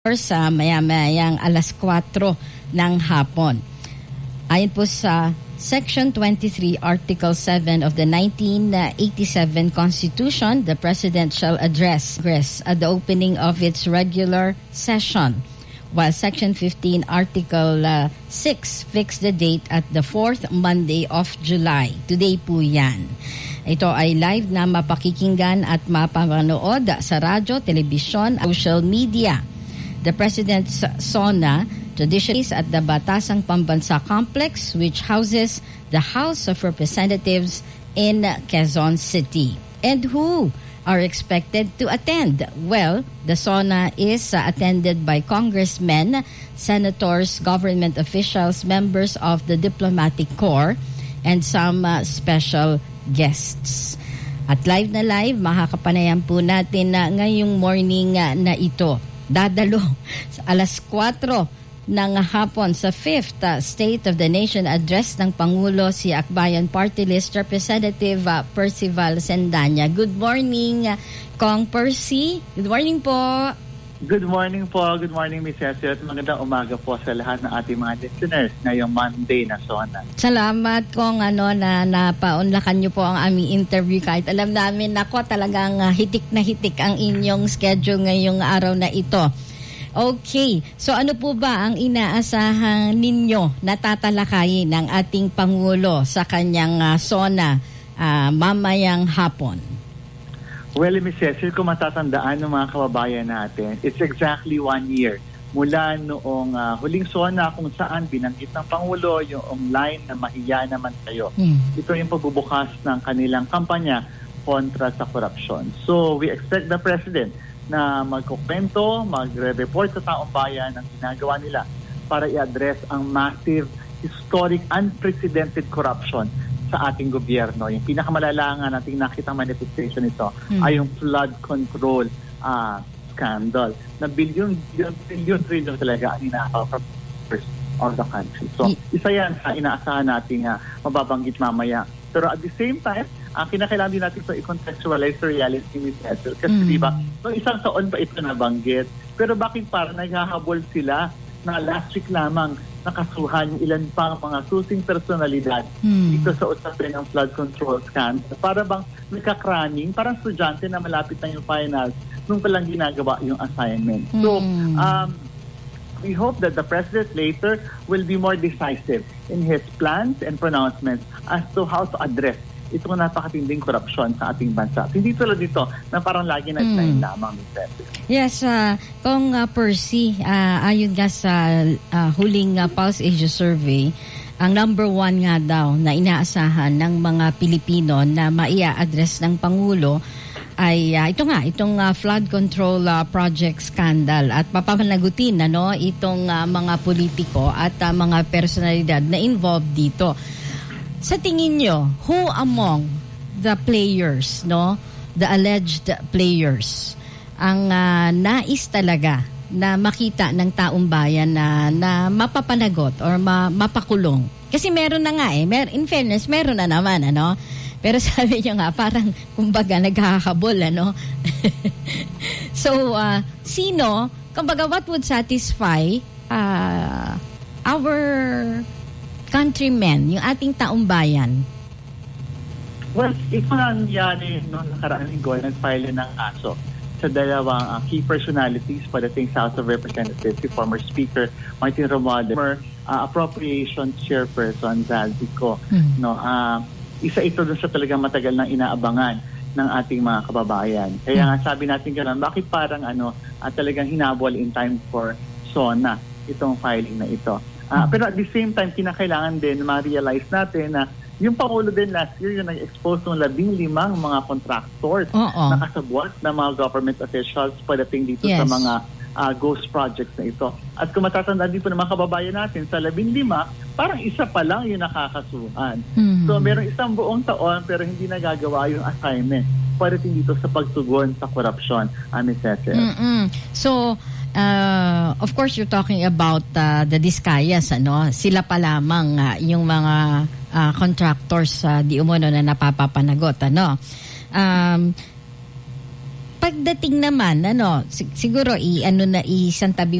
sa maya-mayang alas 4 ng hapon. Ayon po sa Section 23, Article 7 of the 1987 Constitution, the President shall address Congress at the opening of its regular session, while Section 15, Article 6 fix the date at the 4th Monday of July. Today po yan. Ito ay live na mapakikinggan at mapapanood sa radyo, telebisyon, social media. The President's SONA traditionally is at the Batasang Pambansa Complex, which houses the House of Representatives in Quezon City. And who are expected to attend? Well, the SONA is attended by congressmen, senators, government officials, members of the diplomatic corps, and some special guests. At live, makakapanayan po natin ngayong morning na ito. Dadalo sa alas 4 ng hapon sa 5th State of the Nation Address ng Pangulo si Akbayan Party List Representative Percival Sendanya. Good morning, Kong Percy. Good morning po. Good morning po. Good morning, Ms. Cecil. At magandang umaga po sa lahat ng ating mga listeners ngayong Monday na SONA. Salamat kung na napaunlakan niyo po ang aming interview kahit alam namin talagang hitik na hitik ang inyong schedule ngayong araw na ito. Okay. So ano po ba ang inaasahan ninyo na tatalakayin ng ating Pangulo sa kanyang SONA mamayang hapon? Well, Ms. Cecil, kung matatandaan ng mga kababayan natin, it's exactly 1 year mula noong huling SONA kung saan binanggit ng Pangulo yung line na maiya naman kayo. Ito yung pagbubukas ng kanilang kampanya kontra sa korupsyon. So, we expect the President na magkukwento, magre-report sa taong bayan ang ginagawa nila para i-address ang massive, historic, unprecedented corruption sa ating gobyerno. Yung pinakamalala nga nating nakitang manifestation nito ay yung flood control scandal na billion trillion talaga ang inaasaw of the country. So, isa yan sa inaasahan nating mababanggit mamaya. Pero at the same time, kinakailangan din natin i-contextualize the reality, Ms. Cecil. Kasi diba, noong isang taon pa ito nabanggit. Pero bakit parang naghahabol sila na last week lamang nakasuhan yung ilan pang mga susing personalidad dito sa usapin ng flood control scandal. Para bang nagkakraning, parang estudyante na malapit na yung finals nung palang ginagawa yung assignment. So, we hope that the President later will be more decisive in his plans and pronouncements as to how to address itong napakatinding korupsyon sa ating bansa. Hindi tulad dito na parang lagi nag-sign lamang. Yes, Kong Percy, ayon nga sa huling Pulse Asia Survey, ang number 1 nga daw na inaasahan ng mga Pilipino na maia-address ng Pangulo ay itong flood control project scandal at papapanagutin itong mga politiko at mga personalidad na involved dito. Sa tingin nyo, who among the players, the alleged players, ang nais talaga na makita ng taong bayan na mapapanagot or mapakulong? Kasi meron na nga in fairness, meron na naman, Pero sabi nyo nga, parang kumbaga naghahabol, So, sino, kumbaga what would satisfy our countrymen, yung ating taong bayan? Well, ito na nangyari noong nakaraang linggo, nag-file ng aso sa dalawang key personalities pagdating sa House of Representatives, si former Speaker Martin Romualdez, former Appropriations Chairperson Zaldico. Isa ito dun sa talagang matagal nang inaabangan ng ating mga kababayan. Kaya nga sabi natin gano'n, bakit parang talagang hinabol in time for SONA itong filing na ito. Pero at the same time, kinakailangan din ma-realize natin na yung Pangulo din last year yung nag-expose ng 15 mga contractors na kasabwat ng mga government officials pagdating dito sa mga ghost projects na ito. At kung matatandaan din po ng mga kababayan natin, sa 15, parang isa pa lang yung nakakasuhan. So meron isang buong taon pero hindi nagagawa yung assignment pagdating dito sa pagtugon sa korupsyon, Ms. Cecil. So, of course, you're talking about the Discayas, Sila pa lamang yung mga contractors di umano na napapapanagot, pagdating naman, siguro isantabi